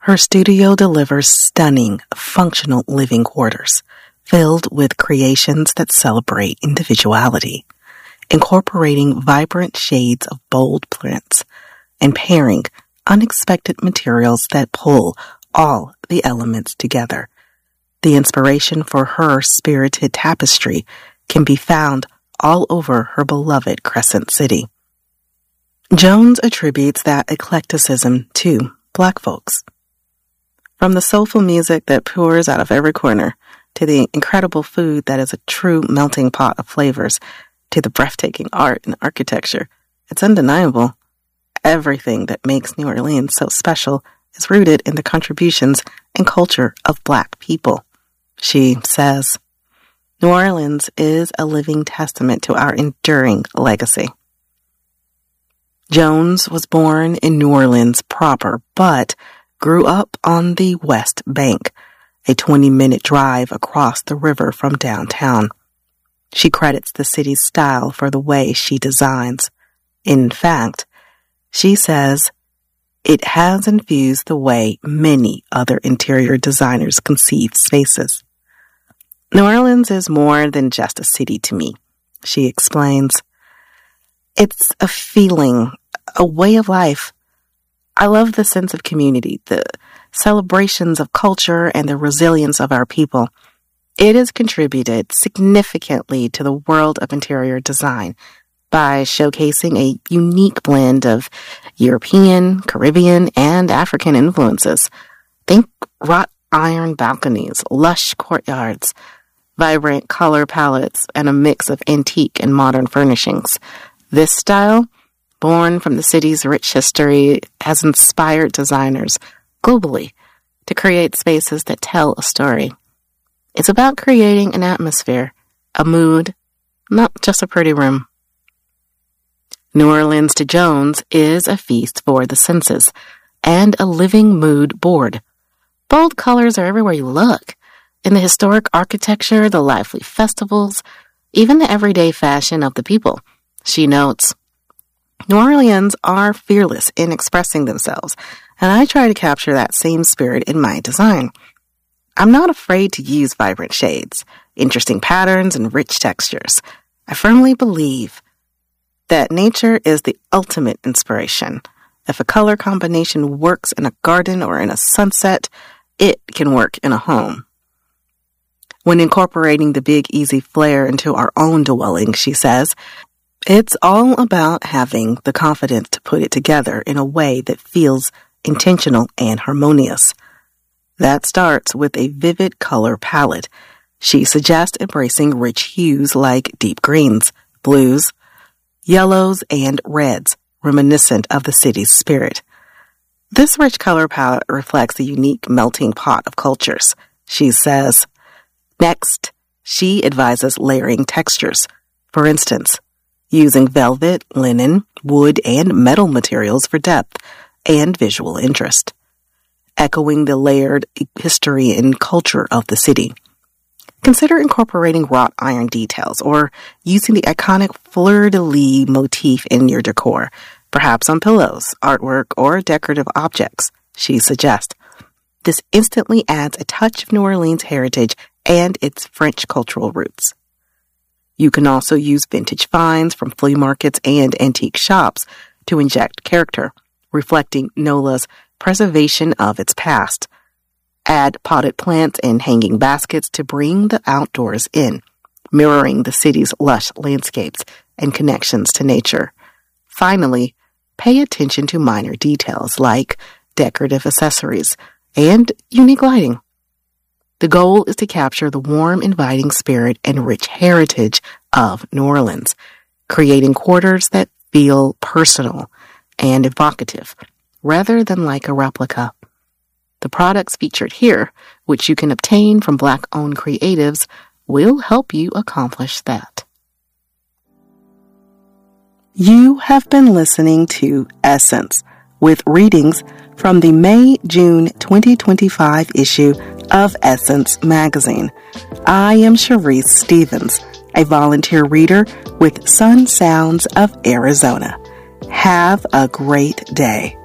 Her studio delivers stunning, functional living quarters filled with creations that celebrate individuality, incorporating vibrant shades of bold prints and pairing unexpected materials that pull all the elements together. The inspiration for her spirited tapestry can be found all over her beloved Crescent City. Jones attributes that eclecticism to Black folks. From the soulful music that pours out of every corner, to the incredible food that is a true melting pot of flavors, to the breathtaking art and architecture, it's undeniable. Everything that makes New Orleans so special is rooted in the contributions and culture of Black people. She says, New Orleans is a living testament to our enduring legacy. Jones was born in New Orleans proper, but grew up on the West Bank, a 20-minute drive across the river from downtown. She credits the city's style for the way she designs. In fact, she says, it has infused the way many other interior designers conceive spaces. New Orleans is more than just a city to me, she explains. It's a feeling, a way of life. I love the sense of community, the celebrations of culture, and the resilience of our people. It has contributed significantly to the world of interior design by showcasing a unique blend of European, Caribbean, and African influences. Think wrought iron balconies, lush courtyards, vibrant color palettes, and a mix of antique and modern furnishings. This style, born from the city's rich history, has inspired designers globally to create spaces that tell a story. It's about creating an atmosphere, a mood, not just a pretty room. New Orleans to Jones is a feast for the senses and a living mood board. Bold colors are everywhere you look. In the historic architecture, the lively festivals, even the everyday fashion of the people. She notes, New Orleans are fearless in expressing themselves, and I try to capture that same spirit in my design. I'm not afraid to use vibrant shades, interesting patterns, and rich textures. I firmly believe that nature is the ultimate inspiration. If a color combination works in a garden or in a sunset, it can work in a home. When incorporating the Big Easy flair into our own dwelling, she says, it's all about having the confidence to put it together in a way that feels intentional and harmonious. That starts with a vivid color palette. She suggests embracing rich hues like deep greens, blues, yellows, and reds, reminiscent of the city's spirit. This rich color palette reflects a unique melting pot of cultures, she says. Next, she advises layering textures. For instance, using velvet, linen, wood, and metal materials for depth and visual interest, echoing the layered history and culture of the city. Consider incorporating wrought iron details or using the iconic fleur-de-lis motif in your decor, perhaps on pillows, artwork, or decorative objects, she suggests. This instantly adds a touch of New Orleans heritage and its French cultural roots. You can also use vintage finds from flea markets and antique shops to inject character, reflecting NOLA's preservation of its past. Add potted plants and hanging baskets to bring the outdoors in, mirroring the city's lush landscapes and connections to nature. Finally, pay attention to minor details like decorative accessories and unique lighting. The goal is to capture the warm, inviting spirit and rich heritage of New Orleans, creating quarters that feel personal and evocative, rather than like a replica. The products featured here, which you can obtain from Black-owned creatives, will help you accomplish that. You have been listening to Essence, with readings from the May-June 2025 issue of Essence magazine. I am Sharice Stevens, a volunteer reader with Sun Sounds of Arizona. Have a great day.